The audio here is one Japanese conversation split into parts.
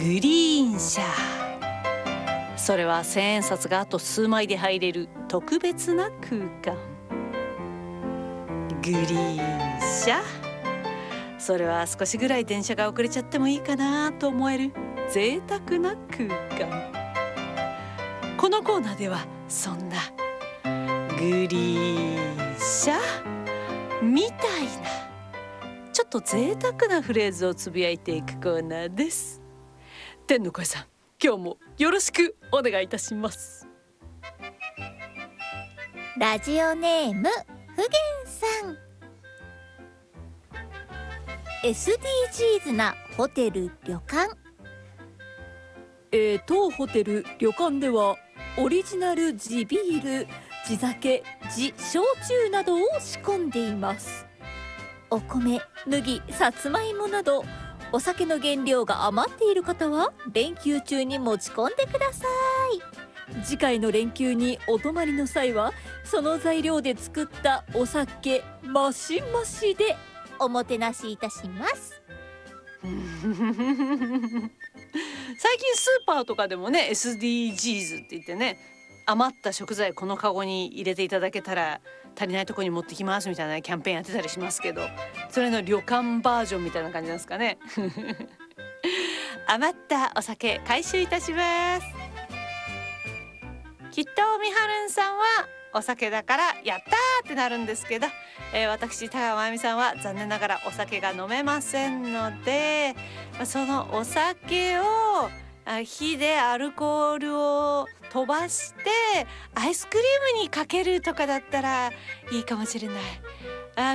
リーン車。それは千円札があと数枚で入れる特別な空間。グリーン車。それは少しぐらい電車が遅れちゃってもいいかなと思える贅沢な空間。このコーナーではそんなグリーン車みたいなちょっと贅沢なフレーズをつぶやいていくコーナーです。天の声さん、今日もよろしくお願いいたします。 ラジオネームふげんさん。SDGs なホテル旅館。 当ホテル旅館ではオリジナル地ビール、地酒、地焼酎などを仕込んでいます。お米、麦、さつまいもなどお酒の原料が余っている方は連休中に持ち込んでください。次回の連休にお泊まりの際はその材料で作ったお酒マシマシでおもてなしいたします。 最近スーパーとかでもね SDGs って言ってね、余った食材このカゴに入れていただけたら足りないとこに持ってきますみたいなキャンペーンやってたりしますけど、それの旅館バージョンみたいな感じなんですかね。余ったお酒回収いたします。きっとみはるんさんはお酒だからやったーってなるんですけど、私田川真由美さんは残念ながらお酒が飲めませんので、そのお酒を火でアルコールを飛ばしてアイスクリームにかけるとかだったらいいかもしれない。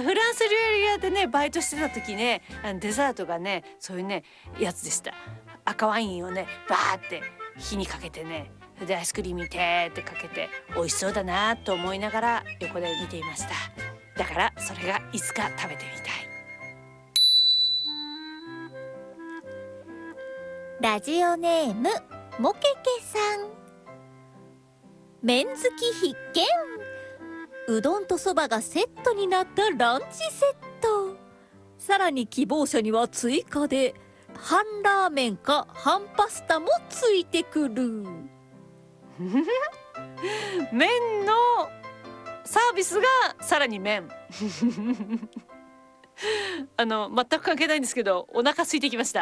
フランス料理屋でねバイトしてた時ね、デザートがねそういうねやつでした。赤ワインをねバーって火にかけてね、でアイスクリームにてーってかけて美味しそうだなと思いながら横で見ていました。だからそれがいつか食べてみたい。 ラジオネームもけけさん。麺好き必見。うどんとそばがセットになったランチセット。さらに希望者には追加で半ラーメンか半パスタもついてくる。 麺のサービスがさらに麺。全く関係ないんですけどお腹空いてきました。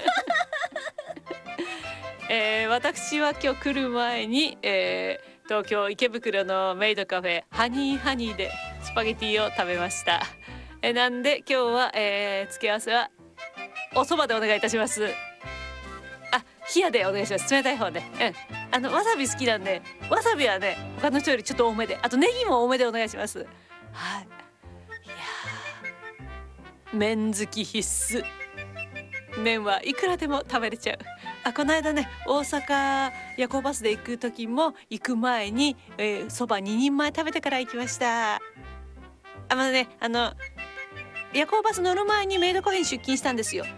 私は今日来る前に、東京池袋のメイドカフェハニーハニーでスパゲティを食べました。なんで今日は、付け合わせはお蕎麦でお願いいたします。冷やでお願いします。冷たい方で、わさび好きなんでわさびはね他の人よりちょっと多めで、あとネギも多めでお願いします。はい、いや麺好き必須。麺はいくらでも食べれちゃう。この間ね大阪夜行バスで行く時も行く前にそば2人前食べてから行きました。夜行バス乗る前にメイドカフェに出勤したんですよ。